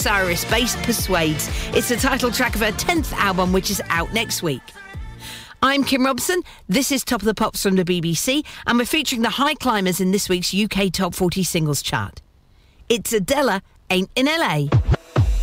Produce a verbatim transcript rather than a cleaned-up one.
Cyrus-based Persuades. It's the title track of her tenth album, which is out next week. I'm Kim Robson. This is Top of the Pops from the B B C, and we're featuring the high climbers in this week's U K Top forty Singles chart. It's Adela, Ain't in L A.